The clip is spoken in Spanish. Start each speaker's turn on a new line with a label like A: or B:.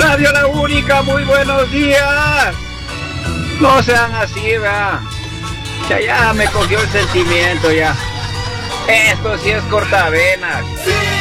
A: Radio La Única, muy buenos días. No sean así, ¿verdad? Ya me cogió el sentimiento ya. Esto sí es cortavenas.